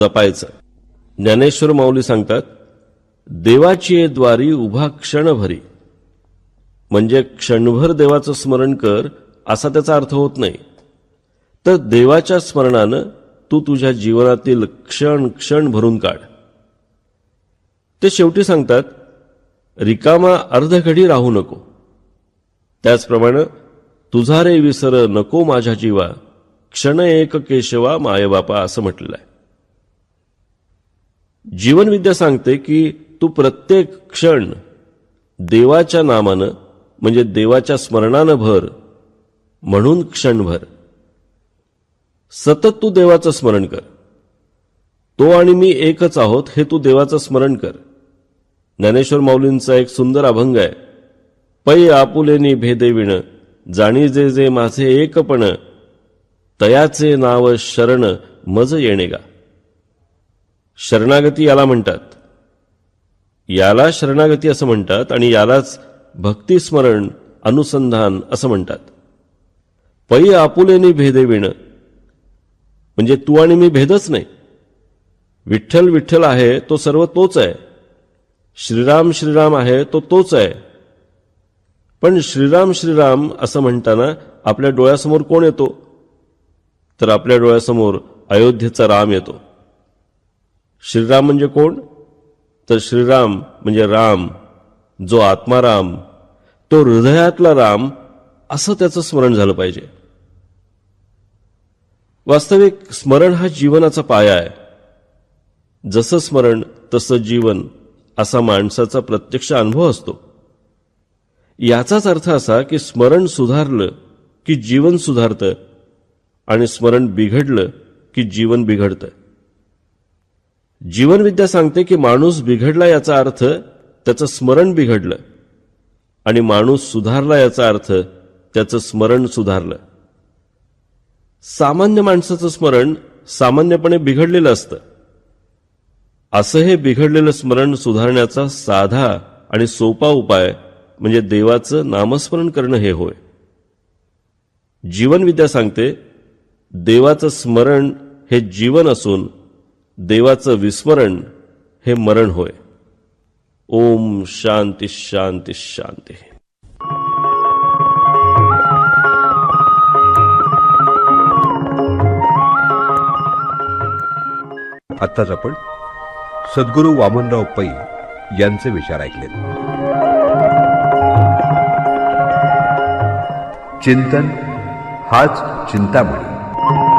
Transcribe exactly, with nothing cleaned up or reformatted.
जपायचं. ज्ञानेश्वर माऊली सांगतात, देवाची द्वारी उभा क्षणभरी. म्हणजे क्षणभर देवाचं स्मरण कर असा त्याचा अर्थ होत नाही, तर देवाच्या स्मरणानं तू तु तुझ्या जीवनातील क्षण क्षण भरून काढ. ते शेवटी सांगतात, रिकामा अर्धघडी राहू नको. त्याचप्रमाणे तुझा रे विसर नको माझ्या जीवा, क्षण एक केशवा मायबापा असं म्हटलेलं आहे. जीवनविद्या सांगते की तू प्रत्येक क्षण देवाच्या नामानं म्हणजे देवाच्या स्मरणानं भर, म्हणून क्षणभर. सतत तू देवाचं स्मरण कर. तो आणि मी एकच आहोत हे तू देवाचं स्मरण कर. ज्ञानेश्वर माऊलींचा एक सुंदर अभंग आहे, पै आपुलेनी भेदेविण, जाणी जे जे माझे एकपण, तयाचे नाव शरण मज येणेगा. शरणागती याला म्हणतात, याला शरणागती असं म्हणतात आणि यालाच भक्ती स्मरण अनुसंधान असं म्हणतात. पै आपुलेनी भेदेविण म्हणजे तू आणि मी भेदच नाही. विठ्ठल विठ्ठल आहे तो सर्व तोच आहे. श्रीराम श्रीराम आहे तो तोच आहे. पण श्रीराम श्रीराम असं म्हणताना आपल्या डोळ्यासमोर कोण येतो? तर आपल्या डोळ्यासमोर अयोध्येचा राम येतो. श्रीराम म्हणजे कोण? तर श्रीराम म्हणजे राम, जो आत्माराम, तो हृदयातला राम, असं त्याचं स्मरण झालं पाहिजे. वास्तविक स्मरण हा जीवनाचा पाया आहे. जसं स्मरण तसं जीवन असा माणसाचा प्रत्यक्ष अनुभव असतो. याचाच अर्थ असा की स्मरण सुधारलं की जीवन सुधारतं आणि स्मरण बिघडलं की जीवन बिघडतं. जीवनविद्या सांगते की माणूस बिघडला याचा अर्थ त्याचं स्मरण बिघडलं आणि माणूस सुधारला याचा अर्थ त्याचं स्मरण सुधारलं. सामान्य माणसाचं स्मरण सामान्यपणे बिघडलेलं असतं. असं हे बिघडलेलं स्मरण सुधारण्याचा साधा आणि सोपा उपाय म्हणजे देवाचं नामस्मरण करणं हे होय. जीवनविद्या सांगते, देवाचं स्मरण हे जीवन असून देवाचं विस्मरण हे मरण होय. ओम शांती शांती शांती. आत्ताच आपण सद्गुरू वामनराव पै यांचे विचार ऐकले. चिंतन हाच चिंतामणी.